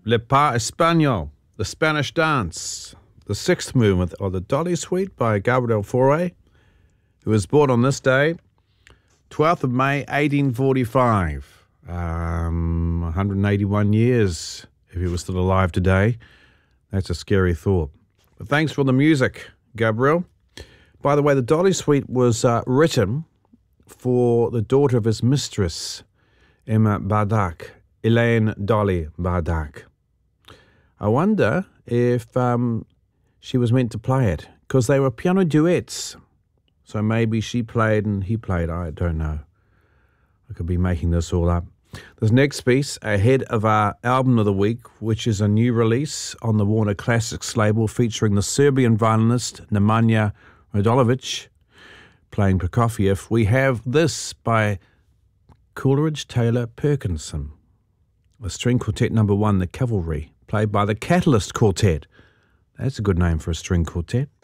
Le Pas Espagnol, the Spanish Dance, the sixth movement of the Dolly Suite by Gabriel Fauré, who was born on this day, 12th of May, 1845. 181 years, if he was still alive today. That's a scary thought. But thanks for the music, Gabriel. By the way, the Dolly Suite was written for the daughter of his mistress, Emma Bardac, Elaine Dolly Bardac. I wonder if she was meant to play it, because they were piano duets. So maybe she played and he played. I don't know. I could be making this all up. This next piece, ahead of our album of the week, which is a new release on the Warner Classics label featuring the Serbian violinist Nemanja Radulović playing Prokofiev, we have this by Coleridge Taylor Perkinson, the string quartet number 1, the Cavalry, played by the Catalyst Quartet. That's a good name for a string quartet.